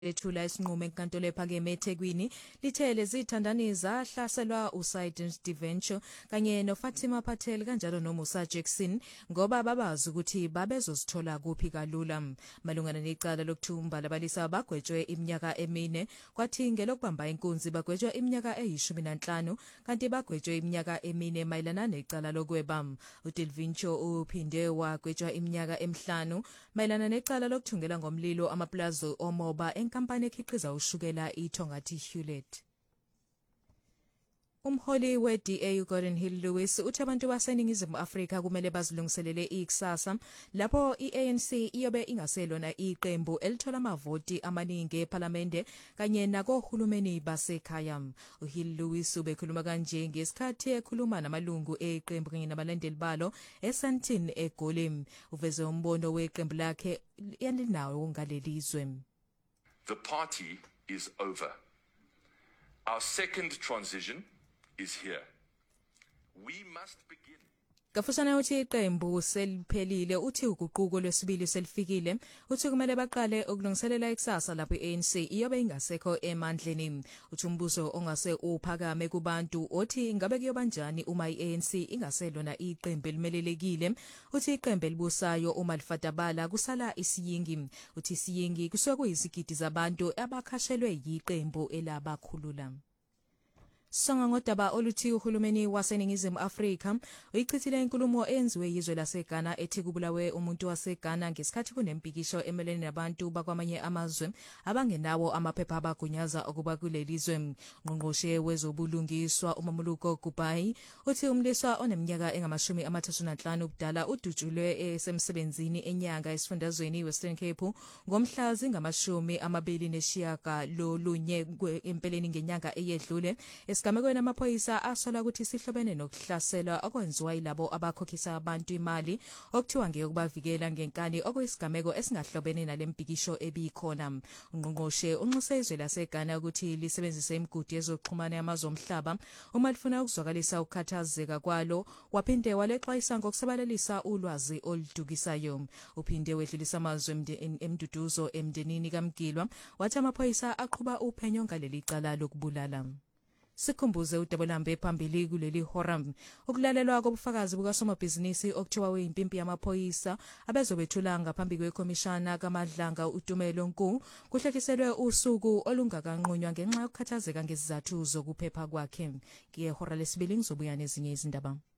Ethula isinqumo enkantolo ephakeme eThekwini lithe lezithandani zahlaselwa uSaid Divencho kanye noFatima Patel kanjalo noMusa Jackson ngoba babazi ukuthi babezozithola kuphi kalula. Malungana necala lokthumba labalisa bagwetshwe iminyaka emine, kwathi ngelokubamba inkunzi bagwetshwe iminyaka eyi15 kanti bagwetshwe iminyaka emine mayelana necala lokweba. uDivencho uphinde wagwetshwa iminyaka emihlanu mayelana necala lokuthungela ngomlilo amaplaza omoba inkampani ekhiqiza ushukela iThongathi Hewlett. Umholi we-DA Gordon Hill Lewis uthi abantu baseningizimu Afrika kumele bazilungiselele ikusasa lapho i-ANC iyobe ingaselona iqembu elithola amavoti amaningi ePhalamende kanye nakohulumeni basekhaya. uHill Lewis ubekhuluma kanje ngesikhathi ekhuluma namalungu eqembu kanye nabalandeli balo eSandton eGoli. Uveze umbono weqembu lakhe elinawo ngalelizwe. The party is over. Our second transition is here. We must begin. Kafusana uthi iqembu seliphelile, uthi uguquko lwesibili selifikile, uthi kumele baqale ukulungiselela ikusasa lapho iANC iyobe ingasekho emandleni. Uthi umbuzo ongase uphakame kubantu othi ngabe kuyobanjani uma iANC ingaselona iqembu elimelelekile. Uthi iqembu elibusayo uma lifatabala kusala isiyingi. Uthi isiyingi kusuke kuyizigidi zabantu abakhashelwe yiqembu elabakhulula. Songa ngodaba oluthi uhulumeni waseningizimu Afrika uyichithile inkulumo enziwe yizwe laseGhana ethi kubulawe umuntu waseGhana ngesikhathi kunempikisho emelene nabantu bakwamanye amazwe abangenawo amaphepha abagunyaza ukuba kulelizwe. Ngqongqoshe wezobulungiswa uMamuluko Kubayi uthi umliswa oneminyaka engama-35 ubudala udutshulwe esemsebenzini enyanga esifundazweni Western Cape ngomhla zingama-29 empeleni ngenyanga eyedlule. Isigamekweni amaphoyisa asola ukuthi sihlobene nokuhlaselwa okwenziwa yilabo abakhokhisa abantu imali okuthiwa ngeyokubavikela ngenkani okuyisigameko esingahlobene nalempikisho ebikhona. Ungqongqoshe unxuse izwe laseGhana ukuthi lisebenzise imigudu yezokuxhumana yamazwe omhlaba uma lifuna ukuzwakalisa ukukhathazeka kwalo, waphinde walexwayisa ngokusabalalisa ulwazi oludukisayo. Uphinde wedlulisa amazwe emduduzo emndenini kaMgilwa, wathi amaphoyisa aqhuba uphenyo ngaleli cala lokubulala. Sikhumbuze uDabolambe phambili kuleli hora ukulalelwa kobufakazi bukasomabhizinisi okuthiwa uyimpimpi yamaphoyisa abezobethula ngaphambi kwekomishana kaMadlanga uTumelo Nku kuhlekishelwe usuku olungakanqunywa ngenxa yokukhathazeka ngezizathu zokuphepha kwakhe. Ngehora lesibili ngizobuya nezinye izindaba.